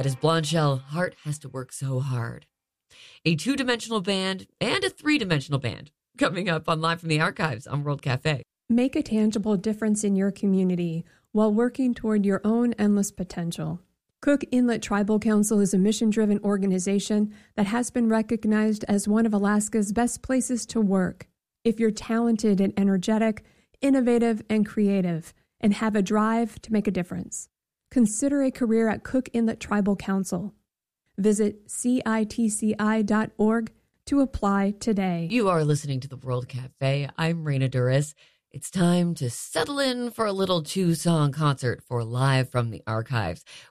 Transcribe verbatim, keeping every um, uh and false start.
At his Blondshell, Hart has to work so hard. A two-dimensional band and a three-dimensional band coming up on Live from the Archives on World Cafe. Make a tangible difference in your community while working toward your own endless potential. Cook Inlet Tribal Council is a mission-driven organization that has been recognized as one of Alaska's best places to work. If you're talented and energetic, innovative and creative, and have a drive to make a difference, consider a career at Cook Inlet Tribal Council. Visit C I T C I dot org to apply today. You are listening to the World Cafe. I'm Raina Duras. It's time to settle in for a little two-song concert for Live from the Archives.